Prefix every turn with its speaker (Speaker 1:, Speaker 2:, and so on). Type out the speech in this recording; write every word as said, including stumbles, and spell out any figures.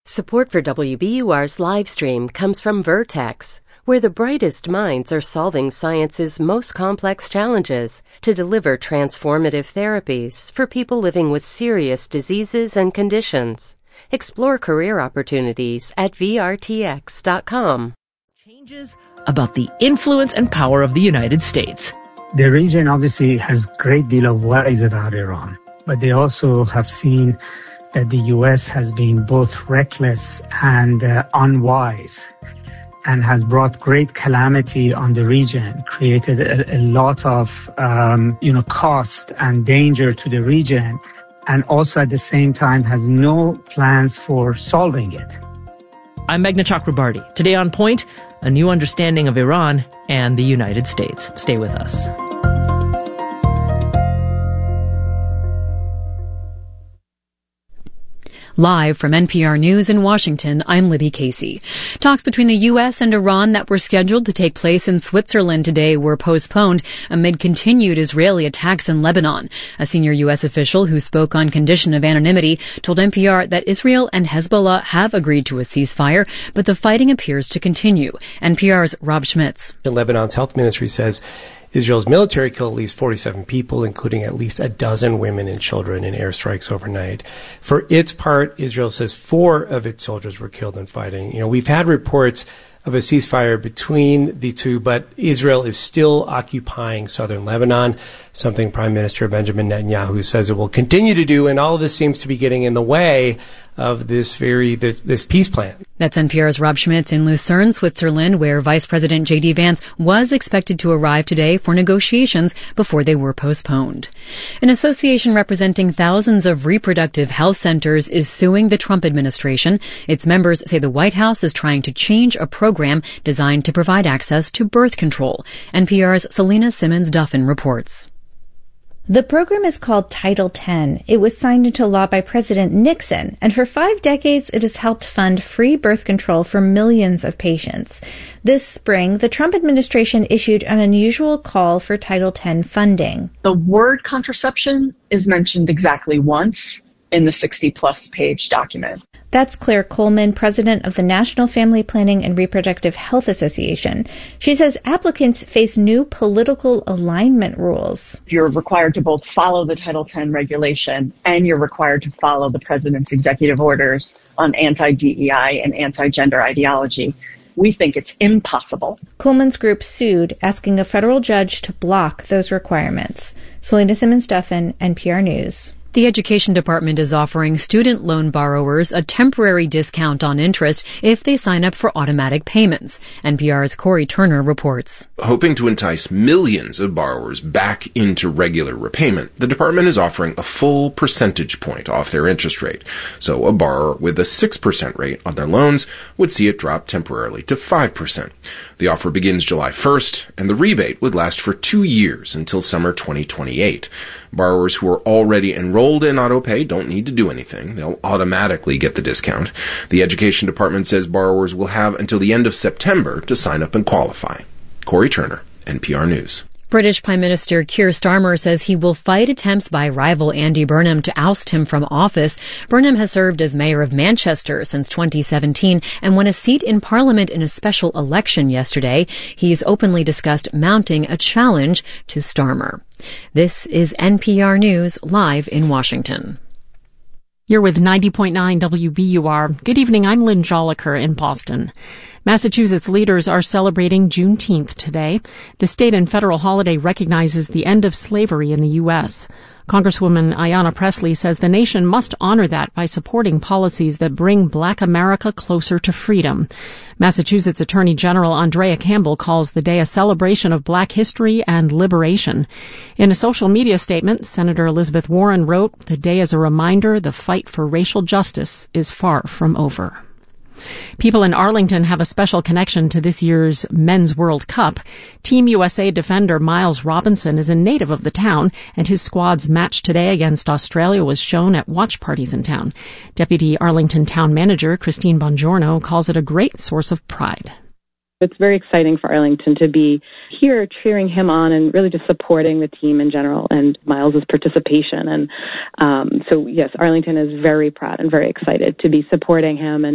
Speaker 1: Support for W B U R's live stream comes from Vertex, where the brightest minds are solving science's most complex challenges to deliver transformative therapies for people living with serious diseases and conditions. Explore career opportunities at V R T X dot com.
Speaker 2: Changes about the influence and power of the United States.
Speaker 3: The region obviously has a great deal of worries about Iran, but they also have seen that the U S has been both reckless and uh, unwise and has brought great calamity on the region, created a, a lot of, um, you know, cost and danger to the region, and also at the same time has no plans for solving it.
Speaker 2: I'm Meghna Chakrabarti. Today on Point, a new understanding of Iran and the United States. Stay with us.
Speaker 4: Live from N P R News in Washington, I'm Libby Casey. Talks between the U S and Iran that were scheduled to take place in Switzerland today were postponed amid continued Israeli attacks in Lebanon. A senior U S official who spoke on condition of anonymity told N P R that Israel and Hezbollah have agreed to a ceasefire, but the fighting appears to continue. N P R's Rob Schmitz.
Speaker 5: Lebanon's health ministry says Israel's military killed at least forty-seven people, including at least a dozen women and children in airstrikes overnight. For its part, Israel says four of its soldiers were killed in fighting. You know, we've had reports of a ceasefire between the two, but Israel is still occupying southern Lebanon, something Prime Minister Benjamin Netanyahu says it will continue to do, and all of this seems to be getting in the way of this very this, this peace plan.
Speaker 4: That's N P R's Rob Schmitz in Lucerne, Switzerland, where Vice President J D Vance was expected to arrive today for negotiations before they were postponed. An association representing thousands of reproductive health centers is suing the Trump administration. Its members say the White House is trying to change a program designed to provide access to birth control. N P R's Selena Simmons-Duffin reports.
Speaker 6: The program is called Title ten. It was signed into law by President Nixon, and for five decades it has helped fund free birth control for millions of patients. This spring, the Trump administration issued an unusual call for Title ten funding.
Speaker 7: The word contraception is mentioned exactly once in the sixty-plus page document.
Speaker 6: That's Claire Coleman, president of the National Family Planning and Reproductive Health Association. She says applicants face new political alignment rules.
Speaker 7: You're required to both follow the Title ten regulation and you're required to follow the president's executive orders on anti-D E I and anti-gender ideology. We think it's impossible.
Speaker 6: Coleman's group sued, asking a federal judge to block those requirements. Selena Simmons-Duffin, N P R News.
Speaker 4: The Education Department is offering student loan borrowers a temporary discount on interest if they sign up for automatic payments. N P R's Corey Turner reports.
Speaker 8: Hoping to entice millions of borrowers back into regular repayment, the department is offering a full percentage point off their interest rate. So a borrower with a six percent rate on their loans would see it drop temporarily to five percent. The offer begins July first, and the rebate would last for two years until summer twenty twenty-eight. Borrowers who are already enrolled in AutoPay don't need to do anything. They'll automatically get the discount. The Education Department says borrowers will have until the end of September to sign up and qualify. Corey Turner, N P R News.
Speaker 4: British Prime Minister Keir Starmer says he will fight attempts by rival Andy Burnham to oust him from office. Burnham has served as mayor of Manchester since twenty seventeen and won a seat in Parliament in a special election yesterday. He's openly discussed mounting a challenge to Starmer. This is N P R News live in Washington.
Speaker 9: You're with ninety point nine W B U R. Good evening, I'm Lynn Joliker in Boston. Massachusetts leaders are celebrating Juneteenth today. The state and federal holiday recognizes the end of slavery in the U S. Congresswoman Ayanna Pressley says the nation must honor that by supporting policies that bring Black America closer to freedom. Massachusetts Attorney General Andrea Campbell calls the day a celebration of Black history and liberation. In a social media statement, Senator Elizabeth Warren wrote, "The day is a reminder the fight for racial justice is far from over." People in Arlington have a special connection to this year's Men's World Cup. Team U S A defender Miles Robinson is a native of the town, and his squad's match today against Australia was shown at watch parties in town. Deputy Arlington Town Manager Christine Bongiorno calls it a great source of pride.
Speaker 10: It's very exciting for Arlington to be here cheering him on and really just supporting the team in general and Miles's participation. And um, so, yes, Arlington is very proud and very excited to be supporting him and